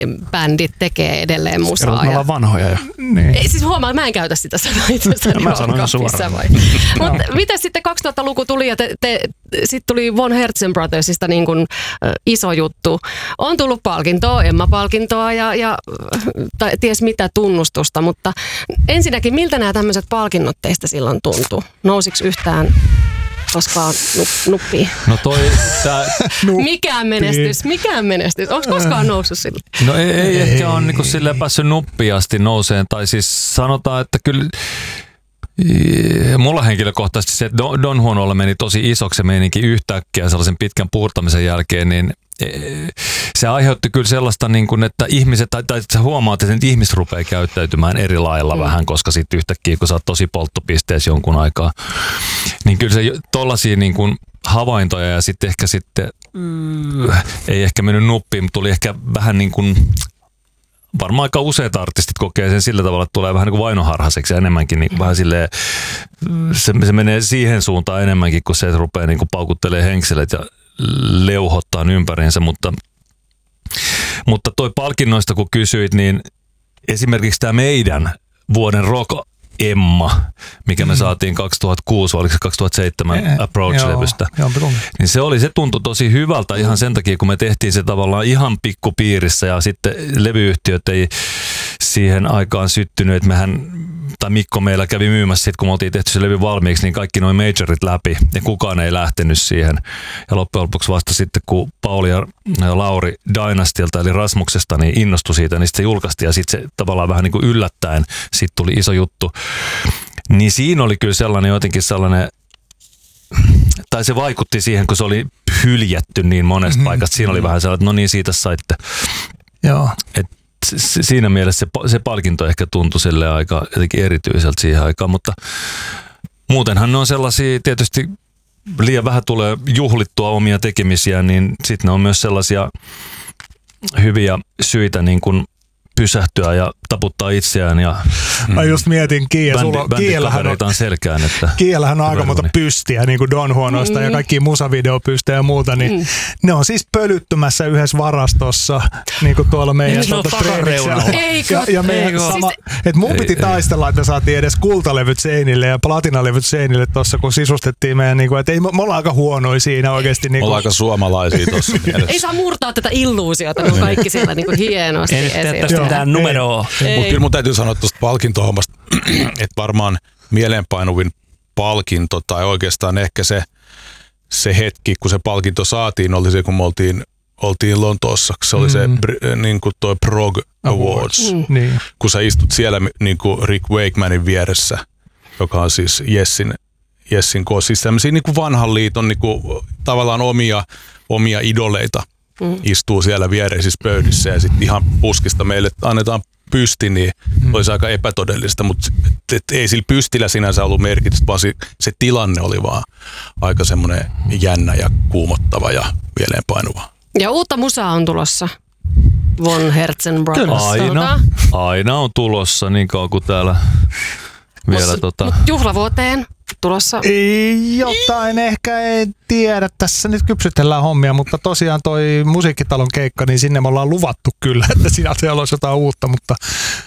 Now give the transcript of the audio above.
bändit tekee edelleen musaa. Me ollaan vanhoja jo. Niin. Ei, siis huomaa, mä en käytä sitä sanaa itsestäni. Mä sanon suoraan. Mutta mitä sitten 2000-luku tuli ja sitten tuli Von Hertzen Brothersista niin kuin iso juttu. On tullut palkintoa, Emma-palkintoa ja ties mitä tunnustusta, mutta ensinnäkin miltä nämä tämmöiset palkinnot teistä silloin tuntuu? Nousiko yhtään koskaan nuppia? No Mikään menestys. Onko koskaan noussut sille? No ei ehkä ole niin silleen päässyt nuppiasti nouseen. Tai siis sanotaan, että kyllä mulla henkilökohtaisesti se, että Don Juanolla meni tosi isoksi se meininki yhtäkkiä sellaisen pitkän puurtamisen jälkeen, niin se aiheutti kyllä sellaista, niin kuin, että ihmiset, tai sä huomaat, että ihmiset rupeaa käyttäytymään eri lailla vähän, koska sitten yhtäkkiä, kun sä oot tosi polttopisteessä jonkun aikaa, niin kyllä se tollaisia niin kuin havaintoja ja sitten ei ehkä mennyt nuppiin, mutta tuli ehkä vähän niin kuin, varmaan aika useat artistit kokee sen sillä tavalla, että tulee vähän niin kuin vainoharhaiseksi ja enemmänkin niin kuin vähän silleen, se menee siihen suuntaan enemmänkin, kun se että rupeaa niin kuin paukuttelee henkselet ja leuhottaa ympäriinsä, mutta toi palkinnoista kun kysyit, niin esimerkiksi tämä meidän vuoden rock Emma, mikä me saatiin 2006, oliko se 2007 Approach-levystä, niin se tuntui tosi hyvältä ihan sen takia, kun me tehtiin se tavallaan ihan pikkupiirissä ja sitten levyyhtiöt ei siihen aikaan syttynyt, että Mikko meillä kävi myymässä sit, kun me oltiin tehty se levy valmiiksi, niin kaikki noin majorit läpi ja kukaan ei lähtenyt siihen. Ja loppujen lopuksi vasta sitten, kun Pauli ja Lauri Dynastylta eli Rasmuksesta niin innostui siitä, niin se julkaistiin ja sitten se tavallaan vähän niin kuin yllättäen sitten tuli iso juttu. Niin siinä oli kyllä sellainen, tai se vaikutti siihen, kun se oli hyljätty niin monesta paikasta. Siinä oli vähän sellainen, että no niin, siitä saitte. Joo. Siinä mielessä se palkinto ehkä tuntui sille aika jotenkin erityiseltä siihen aikaan, mutta muutenhan ne on sellaisia, tietysti liian vähän tulee juhlittua omia tekemisiä, niin sitten ne on myös sellaisia hyviä syitä niin kuin pysähtyä ja taputtaa itseään. Ja mä just mietin, Kiellähän on aika monta pystiä, niin kuin Don Juanoista ja kaikkia musavideopystejä ja muuta, niin ne on siis pölyttymässä yhdessä varastossa, niin kuin tuolla meidän treeniksellä. Ja meidän sama, että mun piti taistella, että me saatiin edes kultalevyt seinille ja platinalevyt seinille tuossa, kun sisustettiin meidän, niin kuin, että ei, me ollaan aika huonoja siinä oikeasti. Niin me ollaan aika suomalaisia tuossa mielessä. Ei saa murtaa tätä illuusiota, kun kaikki siellä niin kuin hienosti esiin. Mutta kyllä mun täytyy sanoa tuosta palkintohommasta, että varmaan mieleenpainuvin palkinto tai oikeastaan ehkä se hetki, kun se palkinto saatiin, oli se, kun me oltiin Lontoossa. Se oli se niin kuin toi Prog Awards, kun sä istut siellä niin kuin Rick Wakemanin vieressä, joka on siis Jessin koos. Siis tämmöisiä niin kuin vanhan liiton niin kuin, tavallaan omia idoleita. Istuu siellä viereisissä pöydissä ja sitten ihan puskista meille annetaan pysti, niin olisi aika epätodellista, mutta ei sillä pystillä sinänsä ollut merkitystä, vaan se tilanne oli vaan aika semmoinen jännä ja kuumottava ja mieleenpainuva. Ja uutta musaa on tulossa Von Hertzen Brothers. Aina on tulossa niin kauan kuin täällä vielä juhlavuoteen tulossa? Jotain ehkä ei tiedä. Tässä nyt kypsytellään hommia, mutta tosiaan toi Musiikkitalon keikka, niin sinne me ollaan luvattu kyllä, että siellä olisi jotain uutta, mutta